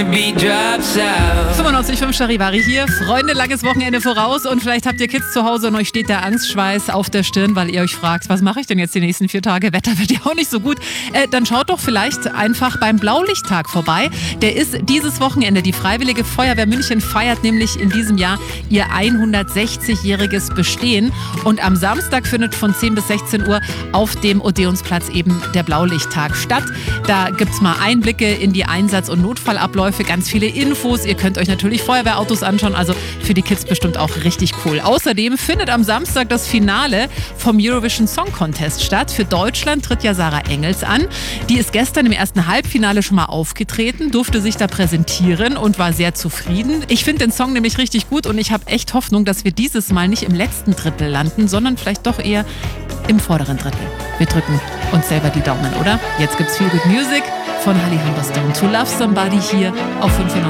95.5 Charivari hier. Freunde, langes Wochenende voraus und vielleicht habt ihr Kids zu Hause und euch steht der Angstschweiß auf der Stirn, weil ihr euch fragt, was mache ich denn jetzt die nächsten 4 Tage? Wetter wird ja auch nicht so gut. Dann schaut doch vielleicht einfach beim Blaulichttag vorbei. Der ist dieses Wochenende. Die Freiwillige Feuerwehr München feiert nämlich in diesem Jahr ihr 160-jähriges Bestehen. Und am Samstag findet von 10 bis 16 Uhr auf dem Odeonsplatz eben der Blaulichttag statt. Da gibt's mal Einblicke in die Einsatz- und Notfallabläufe, ganz viele Infos. Ihr könnt euch natürlich Feuerwehrautos anschauen, also für die Kids bestimmt auch richtig cool. Außerdem findet am Samstag das Finale vom Eurovision Song Contest statt. Für Deutschland tritt ja Sarah Engels an. Die ist gestern im ersten Halbfinale schon mal aufgetreten, durfte sich da präsentieren und war sehr zufrieden. Ich finde den Song nämlich richtig gut und ich habe echt Hoffnung, dass wir dieses Mal nicht im letzten Drittel landen, sondern vielleicht doch eher im vorderen Drittel. Wir drücken uns selber die Daumen, oder? Jetzt gibt's viel Good Music von Holly Humberstone. To Love Somebody hier auf 5